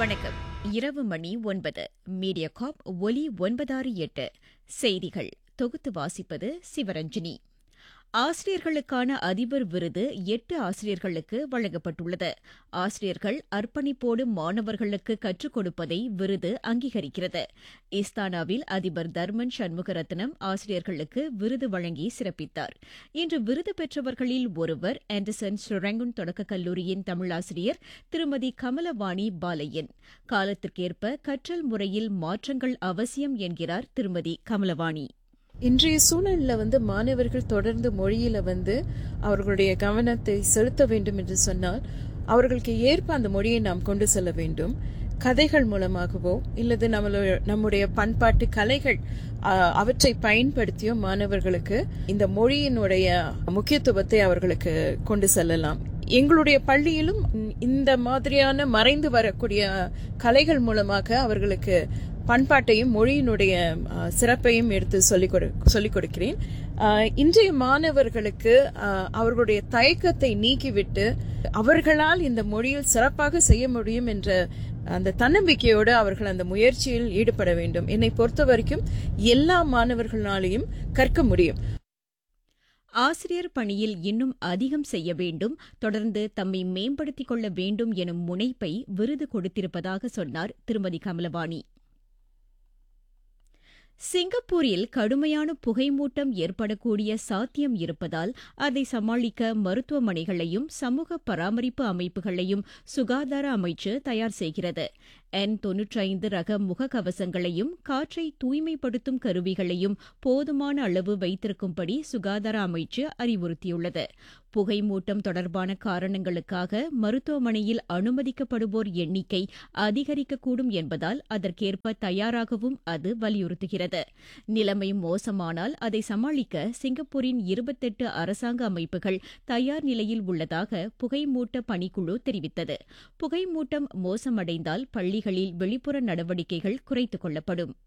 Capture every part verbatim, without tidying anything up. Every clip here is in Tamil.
வணக்கம். இரவு மணி ஒன்பது. மீடியாகாப் ஒலி ஒன்பதாறு எட்டு. செய்திகள் தொகுத்து வாசிப்பது சிவரஞ்சினி. ஆசிரியர்களுக்கான அதிபர் விருது எட்டு ஆசிரியர்களுக்கு வழங்கப்பட்டுள்ளது. ஆசிரியர்கள் அர்ப்பணிப்போடு மாணவர்களுக்கு கற்றுக் கொடுப்பதை விருது அங்கீகரிக்கிறது. இஸ்தானாவில் அதிபர் தர்மன் சண்முகரத்னம் ஆசிரியர்களுக்கு விருது வழங்கி சிறப்பித்தார். இன்று விருது பெற்றவர்களில் ஒருவர் ஆண்டர்சன் ஸ்ரொரங்குன் தொடக்கக் கல்லூரியின் தமிழாசிரியர் திருமதி கமலவாணி பாலையன். காலத்திற்கேற்ப கற்றல் முறையில் மாற்றங்கள் அவசியம் என்கிறார் திருமதி கமலவாணி. இன்றைய சூழலில் வந்து மாணவர்கள் தொடர்ந்து மொழியில வந்து அவர்களுடைய கவனத்தை செலுத்த வேண்டும் என்று சொன்னால் அவர்களுக்கு ஏற்ப அந்த மொழியை நாம் கொண்டு செல்ல வேண்டும். கதைகள் மூலமாகவோ இல்லது நம்மளுடைய நம்முடைய பண்பாட்டு கலைகள் அவற்றை பயன்படுத்தியோ மாணவர்களுக்கு இந்த மொழியினுடைய முக்கியத்துவத்தை அவர்களுக்கு கொண்டு செல்லலாம். எங்களுடைய பள்ளியிலும் இந்த மாதிரியான மறைந்து வரக்கூடிய கலைகள் மூலமாக அவர்களுக்கு பண்பாட்டையும் மொழியினுடைய சிறப்பையும் எடுத்து சொல்லிக் கொடுக்கிறேன். இன்றைய மாணவர்களுக்கு அவர்களுடைய தயக்கத்தை நீக்கிவிட்டு அவர்களால் இந்த மொழியில் சிறப்பாக செய்ய முடியும் என்ற அந்த தன்னம்பிக்கையோடு அவர்கள் அந்த முயற்சியில் ஈடுபட வேண்டும். என்னை பொறுத்த வரைக்கும் எல்லா மாணவர்களாலையும் கற்க முடியும். ஆசிரியர் பணியில் இன்னும் அதிகம் செய்ய வேண்டும், தொடர்ந்து தம்மை மேம்படுத்திக் கொள்ள வேண்டும் எனும் முனைப்பை விருது கொடுத்திருப்பதாக சொன்னார் திருமதி கமலவாணி. சிங்கப்பூரில் கடுமையான புகைமூட்டம் ஏற்படக்கூடிய சாத்தியம் இருப்பதால் அதை சமாளிக்க மருத்துவமனைகளையும் சமூக பராமரிப்பு அமைப்புகளையும் சுகாதார அமைச்சு தயார் செய்கிறது. என் தொன்னூற்றி ஐந்து ரக முகக்கவசங்களையும் காற்றை தூய்மைப்படுத்தும் கருவிகளையும் போதுமான அளவு வைத்திருக்கும்படி சுகாதார அமைச்சு அறிவுறுத்தியுள்ளது. புகைமூட்டம் தொடர்பான காரணங்களுக்காக மருத்துவமனையில் அனுமதிக்கப்படுவோர் எண்ணிக்கை அதிகரிக்கக்கூடும் என்பதால் அதற்கேற்ப தயாராகவும் அது வலியுறுத்துகிறது. நிலைமை மோசமானால் அதை சமாளிக்க சிங்கப்பூரின் இருபத்தெட்டு அரசாங்க அமைப்புகள் தயார் நிலையில் உள்ளதாக புகைமூட்ட பணிக்குழு தெரிவித்தது. புகைமூட்டம் மோசமடைந்தால் பள்ளிகளில் வெளிப்புற நடவடிக்கைகள் குறைத்துக் கொள்ளப்படும்.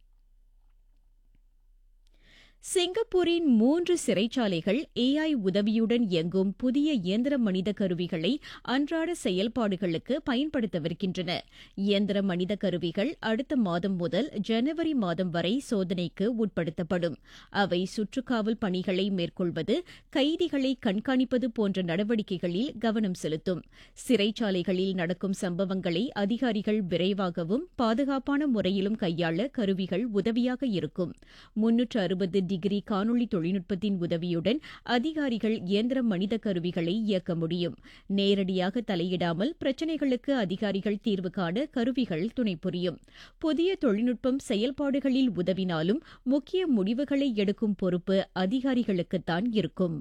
சிங்கப்பூரின் மூன்று சிறைச்சாலைகள் ஏஐ உதவியுடன் இயங்கும் புதிய இயந்திர மனித கருவிகளை அன்றாட செயல்பாடுகளுக்கு பயன்படுத்தவிருக்கின்றன. இயந்திர மனித கருவிகள் அடுத்த மாதம் முதல் ஜனவரி மாதம் வரை சோதனைக்கு உட்படுத்தப்படும். அவை சுற்றுக்காவல் பணிகளை மேற்கொள்வது, கைதிகளை கண்காணிப்பது போன்ற நடவடிக்கைகளில் கவனம் செலுத்தும். சிறைச்சாலைகளில் நடக்கும் சம்பவங்களை அதிகாரிகள் விரைவாகவும் பாதுகாப்பான முறையிலும் கையாள கருவிகள் உதவியாக இருக்கும். முன்னூற்று அறுபது டிகிரி காணொலி தொழில்நுட்பத்தின் உதவியுடன் அதிகாரிகள் இயந்திர மனித கருவிகளை இயக்க முடியும். நேரடியாக தலையிடாமல் பிரச்சினைகளுக்கு அதிகாரிகள் தீர்வு காண கருவிகள் துணை புரியும். புதிய தொழில்நுட்பம் செயல்பாடுகளில் உதவினாலும் முக்கிய முடிவுகளை எடுக்கும் பொறுப்பு அதிகாரிகளுக்குத்தான் இருக்கும்.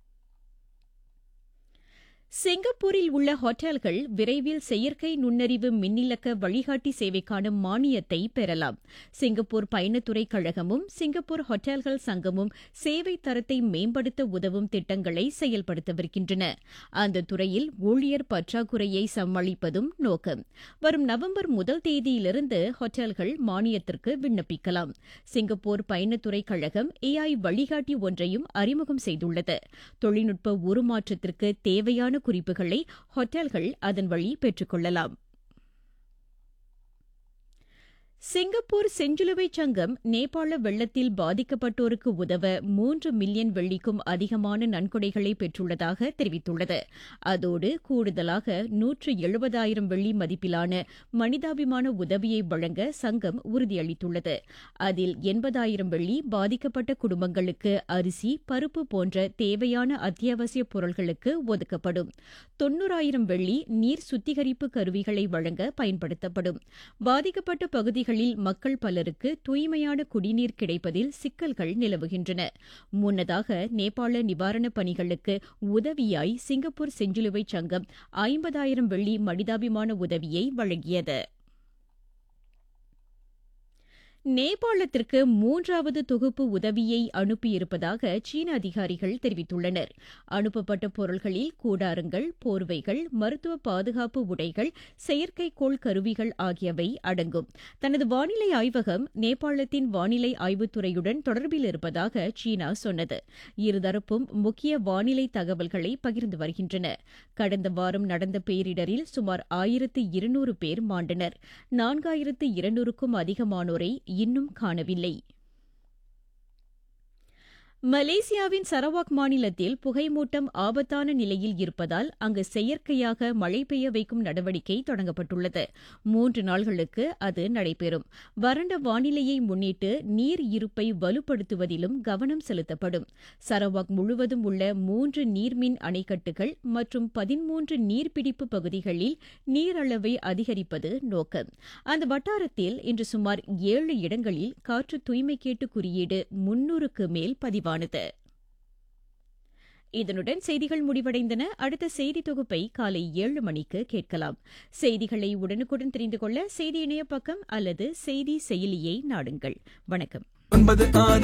சிங்கப்பூரில் உள்ள ஹோட்டல்கள் விரைவில் செயற்கை நுண்ணறிவு மின்னிலக்க வழிகாட்டி சேவைக்கான மானியத்தை பெறலாம். சிங்கப்பூர் பயணத்துறை கழகமும் சிங்கப்பூர் ஹோட்டல்கள் சங்கமும் சேவை தரத்தை மேம்படுத்த உதவும் திட்டங்களை செயல்படுத்தவிருக்கின்றன. அந்த துறையில் ஊழியர் பற்றாக்குறையை சமாளிப்பதும் நோக்கம். வரும் நவம்பர் முதல் தேதியிலிருந்து ஹோட்டல்கள் மானியத்திற்கு விண்ணப்பிக்கலாம். சிங்கப்பூர் பயணத்துறை கழகம் ஏஐ வழிகாட்டி ஒன்றையும் அறிமுகம் செய்துள்ளது. தொழில்நுட்ப உருமாற்றத்திற்கு தேவையான குறிப்புகளை ஹோட்டல்கள் அதன் வழி பெற்றுக் கொள்ளலாம். சிங்கப்பூர் செஞ்சிலுவை சங்கம் நேபாள வெள்ளத்தில் பாதிக்கப்பட்டோருக்கு உதவ மூன்று மில்லியன் வெள்ளிக்கும் அதிகமான நன்கொடைகளை பெற்றுள்ளதாக தெரிவித்துள்ளது. அதோடு கூடுதலாக நூற்று எழுபதாயிரம் வெள்ளி மதிப்பிலான மனிதாபிமான உதவியை வழங்க சங்கம் உறுதியளித்துள்ளது. அதில் எண்பதாயிரம் வெள்ளி பாதிக்கப்பட்ட குடும்பங்களுக்கு அரிசி, பருப்பு போன்ற தேவையான அத்தியாவசிய பொருட்களுக்கு ஒதுக்கப்படும். தொன்னூறாயிரம் வெள்ளி நீர் சுத்திகரிப்பு கருவிகளை வழங்க பயன்படுத்தப்படும். பாதிக்கப்பட்ட பகுதிகளில் மக்கள் பலருக்கு தூய்மையான குடிநீர் கிடைப்பதில் சிக்கல்கள் நிலவுகின்றன. முன்னதாக நேபாள நிவாரணப் பணிகளுக்கு உதவியாய் சிங்கப்பூர் செஞ்சிலுவை சங்கம் ஐம்பதாயிரம் வெள்ளி மனிதாபிமான உதவியை வழங்கியது. நேபாளத்திற்கு மூன்றாவது தொகுப்பு உதவியை அனுப்பியிருப்பதாக சீன அதிகாரிகள் தெரிவித்துள்ளனர். அனுப்பப்பட்ட பொருள்களில் கூடாரங்கள், போர்வைகள், மருத்துவ பாதுகாப்பு உடைகள், செயற்கைக்கோள் கருவிகள் ஆகியவை அடங்கும். தனது வானிலை ஆய்வகம் நேபாளத்தின் வானிலை ஆய்வுத்துறையுடன் தொடர்பில் இருப்பதாக சீனா சொன்னது. இருதரப்பும் முக்கிய வானிலை தகவல்களை பகிர்ந்து வருகின்றன. கடந்த வாரம் நடந்த பேரிடரில் சுமார் ஆயிரத்து இருநூறு பேர் மாண்டனர். நான்காயிரத்து இருநூறுக்கும் அதிகமானோரை இன்னும் காணவில்லை. மலேசியாவின் சரவாக் மாநிலத்தில் புகைமூட்டம் ஆபத்தான நிலையில் இருப்பதால் அங்கு செயற்கையாக மழை பெய்ய வைக்கும் நடவடிக்கை தொடங்கப்பட்டுள்ளது. மூன்று நாள்களுக்கு அது நடைபெறும். வறண்ட வானிலையை முன்னிட்டு நீர் இருப்பை வலுப்படுத்துவதிலும் கவனம் செலுத்தப்படும். சரவாக் முழுவதும் உள்ள மூன்று நீர்மின் அணைக்கட்டுகள் மற்றும் பதிமூன்று நீர்பிடிப்பு பகுதிகளில் நீரளவை அதிகரிப்பது நோக்கம். அந்த வட்டாரத்தில் இன்று சுமார் ஏழு இடங்களில் காற்று தூய்மைக்கேட்டு குறியீடு முன்னூறுக்கு மேல் பதிவானது. இதனுடன் செய்திகள் முடிவடைந்தன. அடுத்த செய்தி தொகுப்பை காலை ஏழு மணிக்கு கேட்கலாம். செய்திகளை உடனுக்குடன் தெரிந்து கொள்ள செய்தி இணைய பக்கம் அல்லது செய்தி செயலியை நாடுங்கள். வணக்கம்.